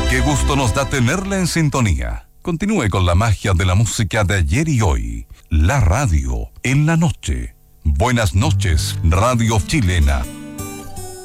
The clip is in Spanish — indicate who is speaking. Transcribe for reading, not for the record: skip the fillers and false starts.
Speaker 1: Qué gusto nos da tenerla en sintonía. Continúe con la magia de la música de ayer y hoy. La radio en la noche. Buenas noches, Radio Chilena.